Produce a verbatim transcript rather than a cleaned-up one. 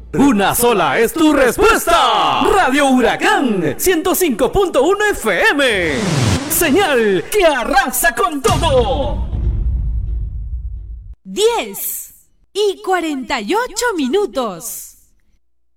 Una sola es tu respuesta. Radio Huracán ciento cinco punto uno F M. Señal que arrasa con todo. diez y cuarenta y ocho minutos.